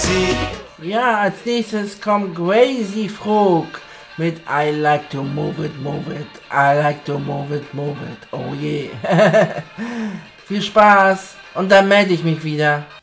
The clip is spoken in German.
Ja, als nächstes kommt Crazy Frog mit I like to move it, I like to move it, oh yeah. Viel Spaß und dann melde ich mich wieder.